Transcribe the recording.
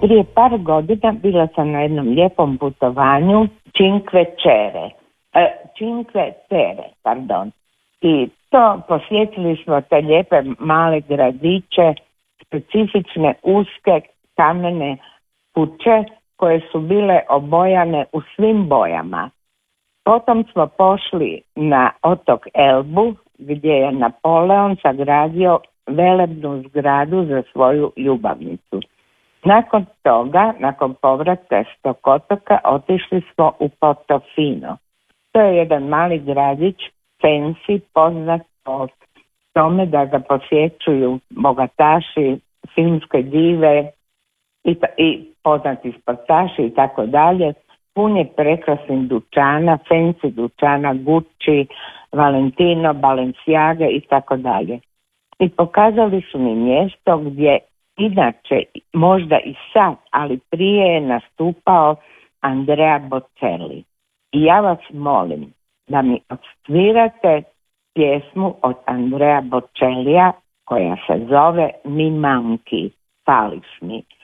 prije par godina bila sam na jednom lijepom putovanju Cinque Terre, i to posjetili smo te lijepe male gradiće, specifične uske kamene kuće koje su bile obojane u svim bojama. Potom smo pošli na otok Elbu gdje je Napoleon sagradio velebnu zgradu za svoju ljubavnicu. Nakon toga, nakon povratka s tog otoka, otišli smo u Portofino. To je jedan mali gradić, fancy, poznat po tome da ga posjećuju bogataši, filmske dive i poznati sportaši i tako dalje. Pun je prekrasnih dućana, fancy dućana, Gucci, Valentino, Balenciaga i tako dalje. I pokazali su mi mjesto gdje inače, možda i sad, ali prije je nastupao Andrea Bocelli. I ja vas molim da mi odsvirate pjesmu od Andrea Bocellija koja se zove Mi manchi, fališ mi.